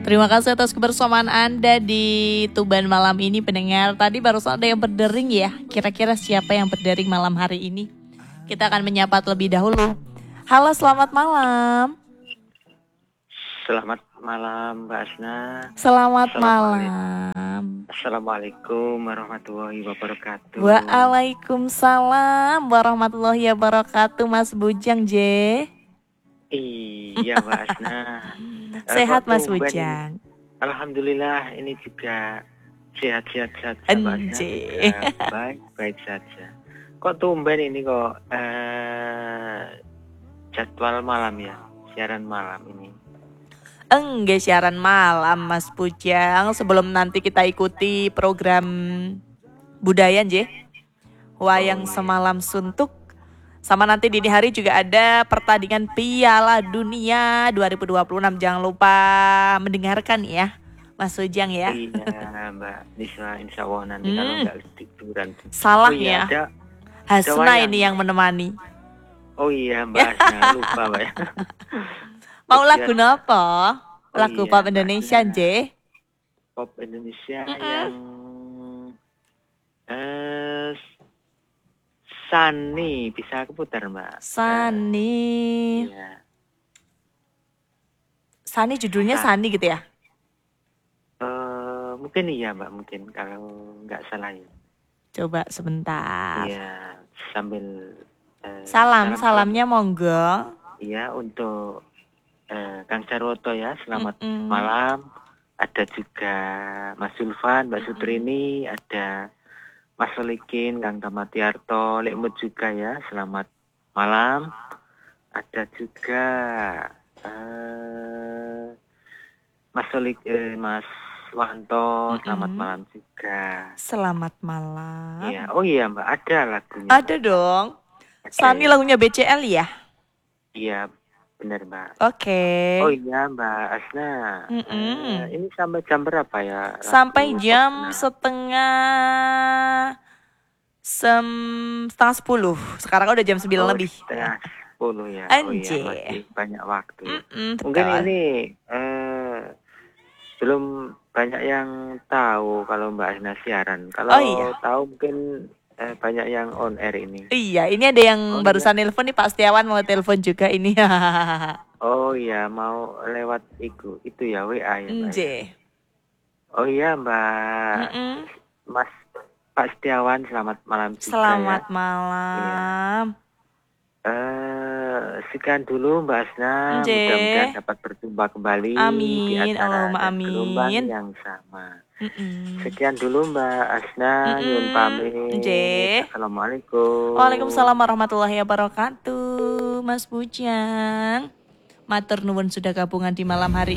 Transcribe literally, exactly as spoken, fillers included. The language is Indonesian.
Terima kasih atas kebersamaan Anda di Tuban malam ini pendengar. Tadi barusan ada yang berdering ya. Kira-kira siapa yang berdering malam hari ini? Kita akan menyapa terlebih dahulu. Halo, selamat malam. Selamat malam Mbak Asna. Selamat Assalamualaikum. malam. Assalamualaikum warahmatullahi wabarakatuh. Waalaikumsalam warahmatullahi wabarakatuh, Mas Bujang J. Iya Mbak Asna. Sehat Kok Mas tumben Bujang? ini? Alhamdulillah ini juga sehat-sehat saja Mbak Asna. Anje. Juga baik-baik saja. Kok tumben ini kok eh, jadwal malam ya, siaran malam ini? Enggak siaran malam Mas Bujang. Sebelum nanti kita ikuti program budaya J, Wayang Oh, iya. Semalam Suntuk. Sama nanti dini hari juga ada pertandingan Piala Dunia dua ribu dua puluh enam. Jangan lupa mendengarkan ya Mas Bujang ya. Iya Mbak Nisa, insya Allah nanti Hmm. kalau nggak tiduran. Salah Oh iya, ya, ada, Hasna wayang. ini yang menemani. Oh iya Mbak Asna, lupa Mbak ya. Mau Biar- lagu apa? Oh Lagu iya, pop Mbak Indonesia Asna. J. Pop Indonesia Mm-mm. yang eh Sani bisa keputar Mbak. Sani. Iya. Sani judulnya Sa- Sani gitu ya. Eh, mungkin iya Mbak, mungkin kalau nggak salah ya. Coba sebentar. Iya, sambil eh, Salam, salamnya monggo. Iya, untuk eh, Kang Sarwoto ya, selamat Mm-mm. malam. Ada juga Mas Zulfan, Mbak Sutrini, ada Mas Solikin, Kang Tamatiarto, Lekmut juga ya, selamat malam. Ada juga eh, Mas Solik, eh, Mas Wanto, selamat Mm-mm. malam juga. Selamat malam. Iya, oh iya Mbak, ada lagunya. Ada dong. Ada Sani ya? lagunya B C L ya? Iya, benar Mbak. Oke. Oh iya Mbak Asna. Mm-mm. Eh, ini sampai jam berapa ya? lagu Sampai jam Asna? setengah sem setengah sepuluh. Sekarang udah jam sembilan Oh, lebih. setengah sepuluh ya. Oh iya, Anjir. masih banyak waktu. Mm-mm, Mungkin betul. ini eh, belum banyak yang tahu kalau Mbak Asna siaran. Kalau Oh iya. tahu mungkin eh, banyak yang on air ini. Iya, ini ada yang Oh, barusan nelpon nih, Pak Setiawan mau telepon juga ini. Oh iya, mau lewat itu, itu ya W A ya Mbak. Nj. ya? Oh iya Mbak. Mm-mm. Mas Pak Setiawan, selamat malam juga Selamat ya. malam. Eh, sekian dulu Mbak Asna, Nj. mudah-mudahan dapat berjumpa kembali di Amin, acara Allahumma dan gelombang amin. yang sama. Mm-mm. Sekian dulu Mbak Asna, nyuwun Mm-mm. pamit. Nj. Assalamualaikum. Waalaikumsalam warahmatullahi wabarakatuh, Mas Bujang. Matur nuwun sudah gabungan di malam hari